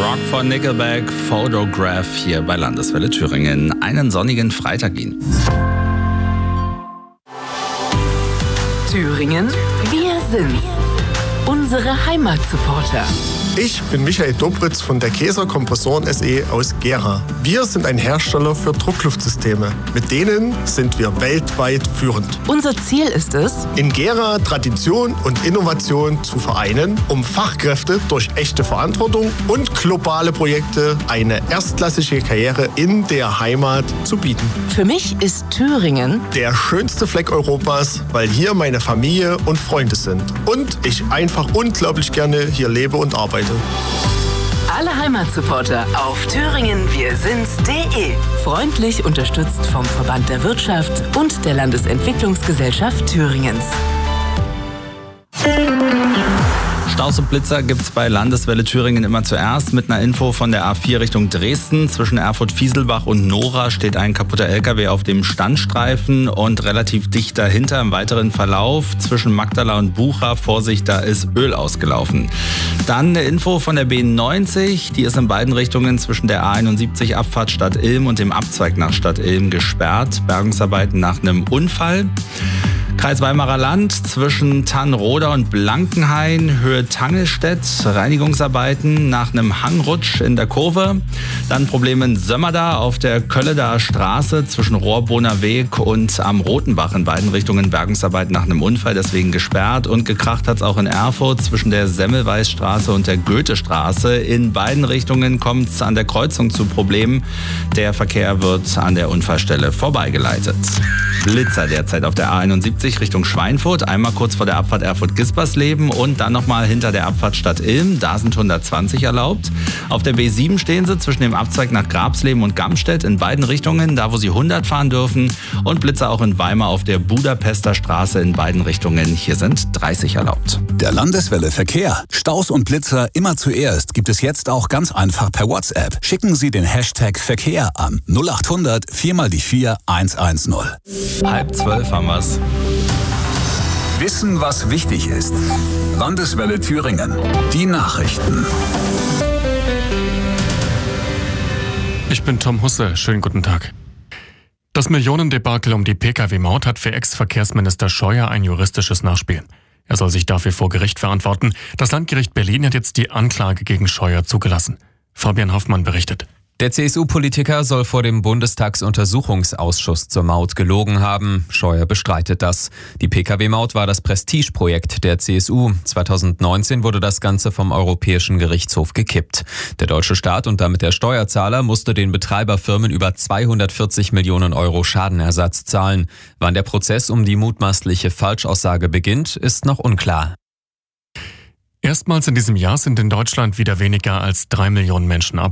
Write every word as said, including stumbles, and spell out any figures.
Rock von Nickelback, Photograph hier bei Landeswelle Thüringen. Einen sonnigen Freitag Ihnen. Thüringen, wir sind's. Unsere Heimatsupporter. Ich bin Michael Dobritz von der Käser Kompressoren S E aus Gera. Wir sind ein Hersteller für Druckluftsysteme. Mit denen sind wir weltweit führend. Unser Ziel ist es, in Gera Tradition und Innovation zu vereinen, um Fachkräfte durch echte Verantwortung und globale Projekte eine erstklassige Karriere in der Heimat zu bieten. Für mich ist Thüringen der schönste Fleck Europas, weil hier meine Familie und Freunde sind. Und ich einfach unglaublich gerne hier lebe und arbeite. Alle Heimatsupporter auf thüringen wir sind's punkt de. Freundlich unterstützt vom Verband der Wirtschaft und der Landesentwicklungsgesellschaft Thüringens. Staus und Blitzer gibt's bei Landeswelle Thüringen immer zuerst mit einer Info von der A vier Richtung Dresden. Zwischen Erfurt-Fieselbach und Nora steht ein kaputter L K W auf dem Standstreifen und relativ dicht dahinter im weiteren Verlauf zwischen Magdala und Bucha. Vorsicht, da ist Öl ausgelaufen. Dann eine Info von der B neunzig. Die ist in beiden Richtungen zwischen der A einundsiebzig Abfahrt Stadt Ilm und dem Abzweig nach Stadt Ilm gesperrt. Bergungsarbeiten nach einem Unfall. Kreis Weimarer Land zwischen Tannroda und Blankenhain, Höhe Tangelstedt, Reinigungsarbeiten nach einem Hangrutsch in der Kurve. Dann Probleme in Sömmerda auf der Kölledaer Straße zwischen Rohrbrunner Weg und am Rotenbach in beiden Richtungen Bergungsarbeiten nach einem Unfall, deswegen gesperrt. Und gekracht hat es auch in Erfurt zwischen der Semmelweisstraße und der Goethestraße. In beiden Richtungen kommt es an der Kreuzung zu Problemen. Der Verkehr wird an der Unfallstelle vorbeigeleitet. Blitzer derzeit auf der A einundsiebzig Richtung Schweinfurt, einmal kurz vor der Abfahrt Erfurt-Gispersleben und dann nochmal hinter der Abfahrt Stadt Ilm, da sind hundertzwanzig erlaubt. Auf der B sieben stehen sie zwischen dem Abzweig nach Grabsleben und Gamstedt in beiden Richtungen, da wo sie hundert fahren dürfen, und Blitzer auch in Weimar auf der Budapester Straße in beiden Richtungen, hier sind dreißig erlaubt. Der Landeswelle Verkehr. Staus und Blitzer immer zuerst gibt es jetzt auch ganz einfach per WhatsApp. Schicken Sie den Hashtag Verkehr an null acht hundert vier mal die vier eins eins null. Halb zwölf haben wir's. Wissen, was wichtig ist. Landeswelle Thüringen. Die Nachrichten. Ich bin Tom Husse. Schönen guten Tag. Das Millionendebakel um die P K W-Maut hat für Ex-Verkehrsminister Scheuer ein juristisches Nachspiel. Er soll sich dafür vor Gericht verantworten. Das Landgericht Berlin hat jetzt die Anklage gegen Scheuer zugelassen. Fabian Hoffmann berichtet. Der C S U-Politiker soll vor dem Bundestagsuntersuchungsausschuss zur Maut gelogen haben. Scheuer bestreitet das. Die P K W-Maut war das Prestigeprojekt der C S U. zweitausendneunzehn wurde das Ganze vom Europäischen Gerichtshof gekippt. Der deutsche Staat und damit der Steuerzahler musste den Betreiberfirmen über zweihundertvierzig Millionen Euro Schadenersatz zahlen. Wann der Prozess um die mutmaßliche Falschaussage beginnt, ist noch unklar. Erstmals in diesem Jahr sind in Deutschland wieder weniger als drei Millionen Menschen ab.